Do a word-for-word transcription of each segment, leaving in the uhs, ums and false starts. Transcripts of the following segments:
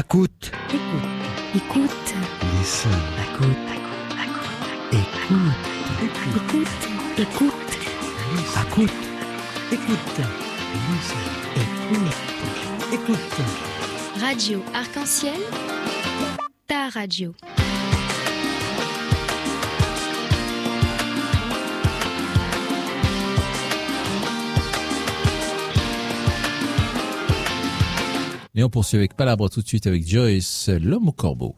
Écoute. Écoute. Écoute. Listen. Écoute. Écoute. Écoute. Écoute. Écoute. Écoute. Écoute. Écoute. Radio Arc-en-Ciel, ta radio. Et on poursuit avec Palabre tout de suite avec Joyce, l'homme au corbeau.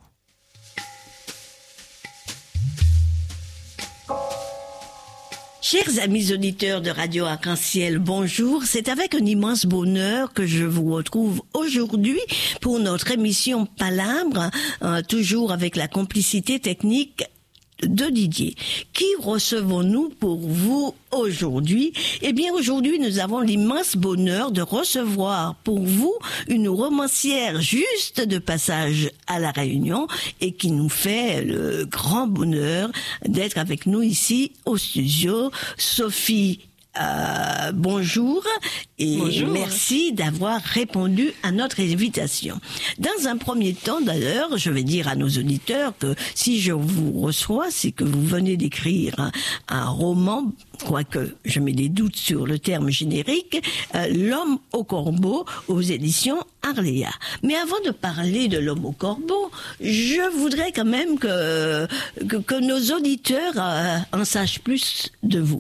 Chers amis auditeurs de Radio Arc-en-Ciel, bonjour. C'est avec un immense bonheur que je vous retrouve aujourd'hui pour notre émission Palabre, euh, toujours avec la complicité technique de Didier. Qui recevons-nous pour vous aujourd'hui? Eh bien, aujourd'hui, nous avons l'immense bonheur de recevoir pour vous une romancière juste de passage à La Réunion et qui nous fait le grand bonheur d'être avec nous ici au studio. Sophie, Euh, bonjour et bonjour. Merci d'avoir répondu à notre invitation. Dans un premier temps, d'ailleurs, je vais dire à nos auditeurs que si je vous reçois, c'est que vous venez d'écrire un, un roman, quoique je mets des doutes sur le terme générique, euh, L'homme au corbeau aux éditions Arléa. Mais avant de parler de L'homme au corbeau, je voudrais quand même que, que, que nos auditeurs euh, en sachent plus de vous.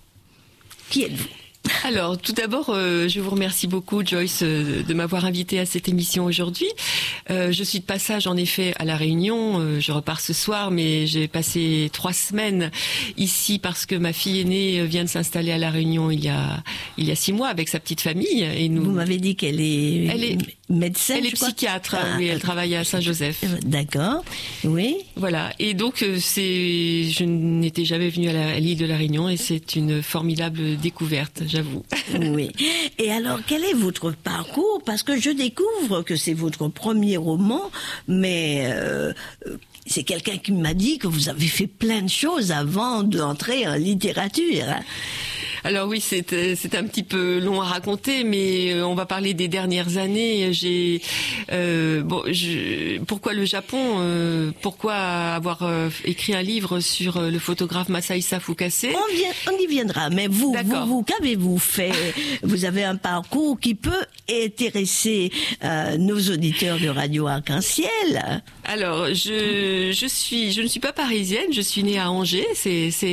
Qui êtes-vous ? Alors, tout d'abord, euh, je vous remercie beaucoup, Joyce, euh, de m'avoir invitée à cette émission aujourd'hui. Euh, je suis de passage, en effet, à La Réunion. Euh, je repars ce soir, mais j'ai passé trois semaines ici parce que ma fille aînée vient de s'installer à La Réunion il y a il y a six mois avec sa petite famille. Et nous. Vous m'avez dit qu'elle est, elle est médecin. Elle est je crois. psychiatre. Ah, oui, elle travaille à Saint-Joseph. D'accord. Oui. Voilà. Et donc, c'est, je n'étais jamais venue à, la, à l'île de La Réunion et c'est une formidable découverte, j'avoue. Oui. Et alors, quel est votre parcours? Parce que je découvre que c'est votre premier roman, mais euh, c'est quelqu'un qui m'a dit que vous avez fait plein de choses avant d'entrer en littérature. Alors oui, c'est c'est un petit peu long à raconter, mais on va parler des dernières années. J'ai euh, bon, je, pourquoi le Japon euh, Pourquoi avoir euh, écrit un livre sur le photographe Masaïsa Fukase? On, vient, on y viendra, mais vous, vous, vous qu'avez-vous fait? Vous avez un parcours qui peut intéresser euh, nos auditeurs de Radio Arc-en-Ciel. Alors, je je suis je ne suis pas parisienne. Je suis née à Angers. C'est c'est